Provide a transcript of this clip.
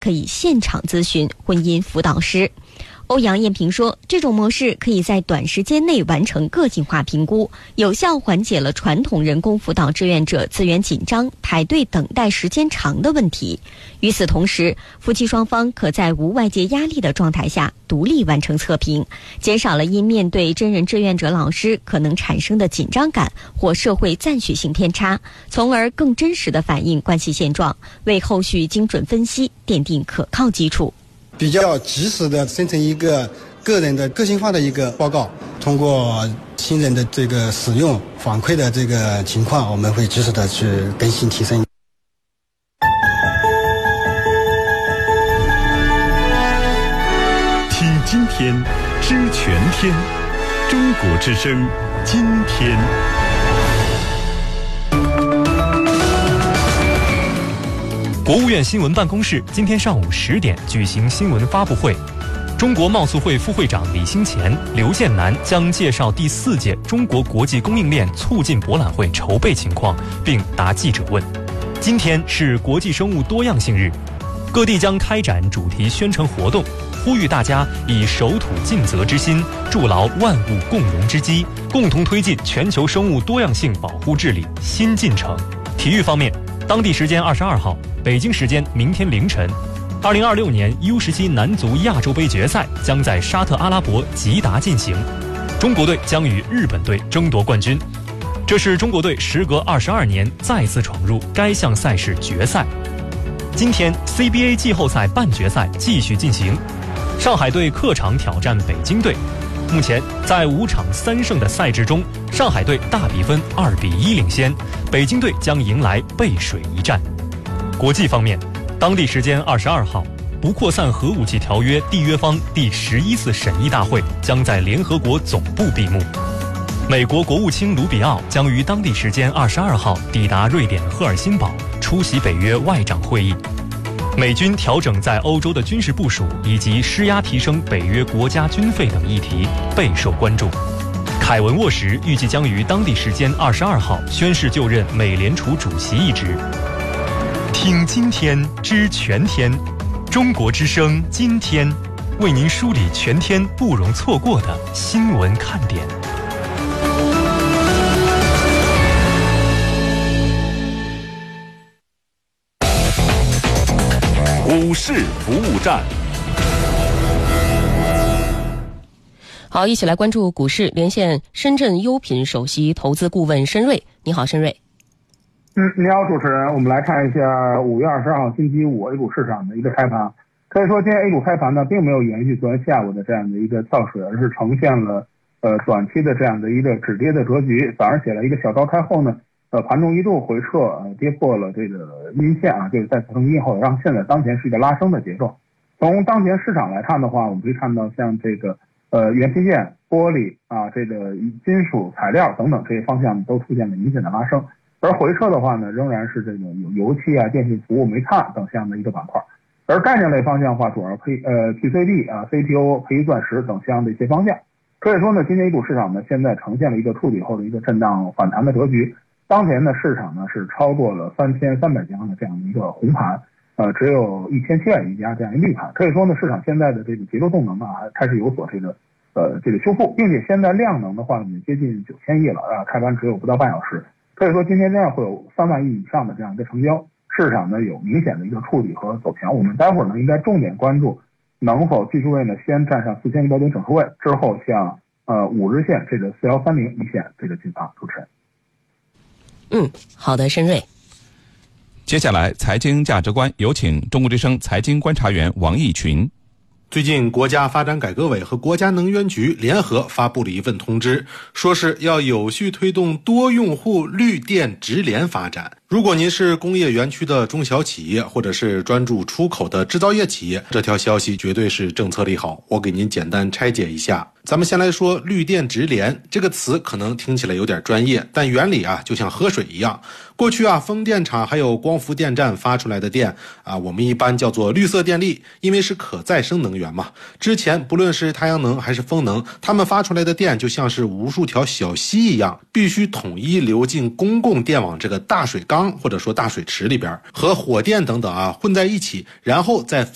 可以现场咨询婚姻辅导师。欧阳艳萍说，这种模式可以在短时间内完成个性化评估，有效缓解了传统人工辅导志愿者资源紧张、排队等待时间长的问题。与此同时，夫妻双方可在无外界压力的状态下独立完成测评，减少了因面对真人志愿者老师可能产生的紧张感或社会赞许性偏差，从而更真实地反映关系现状，为后续精准分析奠定可靠基础。 比较及时的生成一个个人的个性化的一个报告，通过新人的这个使用反馈的这个情况，我们会及时的去更新提升。 听今天，知全天，中国之声，今天。国务院新闻办公室今天上午10点举行新闻发布会，中国贸促会副会长李兴前、刘建南将介绍第4届中国国际供应链促进博览会筹备情况，并答记者问。今天是国际生物多样性日，各地将开展主题宣传活动，呼吁大家以守土尽责之心，筑牢万物共荣之基，共同推进全球生物多样性保护治理新进程。体育方面，当地时间22号，北京时间明天凌晨，2026年 U17 男足亚洲杯决赛将在沙特阿拉伯吉达进行，中国队将与日本队争夺冠军。这是中国队时隔22年再次闯入该项赛事决赛。今天 CBA 季后赛半决赛继续进行，上海队客场挑战北京队。目前在5场3胜的赛制中，上海队大比分2-1领先，北京队将迎来背水一战。国际方面，当地时间22号，不扩散核武器条约缔约方第11次审议大会将在联合国总部闭幕。美国国务卿卢比奥将于当地时间22号抵达瑞典赫尔辛堡，出席北约外长会议。美军调整在欧洲的军事部署以及施压提升北约国家军费等议题备受关注。凯文沃什预计将于当地时间22号宣誓就任美联储主席一职。听今天，知全天，中国之声今天为您梳理全天不容错过的新闻看点。股市服务站。 好，一起来关注股市，连线深圳优品首席投资顾问申瑞。你好，申瑞。 你好，主持人。我们来看一下5月20号星期五 A 股市场的一个开盘。可以说今天 A 股开盘呢，并没有延续昨天下午的这样的一个跳水，而是呈现了短期的这样的一个止跌的格局。早上起来一个小高开后呢，盘中一度回撤，跌破了这个阴线啊，就是再次从阴后，让现在当前是一个拉升的节奏。从当前市场来看的话，我们可以看到像这个元器件、玻璃啊，这个金属材料等等这些方向都出现了明显的拉升。而回撤的话呢，仍然是这个有油气啊、电信服务、煤炭等项的一个板块。而概念类方向的话，主要PCB 啊、CPO、黑钻石等项的一些方向。可以说呢，今天 A 股市场呢，现在呈现了一个触底后的一个震荡反弹的格局。当前呢，市场呢是超过了3300家的这样的一个红盘，只有1700余家这样一个绿盘。可以说呢，市场现在的这个节奏动能啊，还开始有所这个修复，并且现在量能的话也接近9000亿了啊，开盘只有不到半小时。可以说今天这样会有3万亿以上的这样一个成交，市场呢有明显的一个触底和走强。我们待会儿呢应该重点关注能否技术位呢先站上4100点整数位，之后向5日线这个4130一线这个进发。主持人。 好的，申瑞。 接下来财经价值观，有请中国之声财经观察员王毅群。 最近，国家发展改革委和国家能源局联合发布了一份通知，说是要有序推动多用户绿电直联发展。如果您是工业园区的中小企业，或者是专注出口的制造业企业，这条消息绝对是政策利好。我给您简单拆解一下。咱们先来说绿电直联这个词，可能听起来有点专业，但原理啊就像喝水一样。过去啊，风电场还有光伏电站发出来的电啊，我们一般叫做绿色电力，因为是可再生能源嘛。之前不论是太阳能还是风能，它们发出来的电就像是无数条小溪一样，必须统一流进公共电网这个大水缸或者说大水池里边，和火电等等啊混在一起，然后再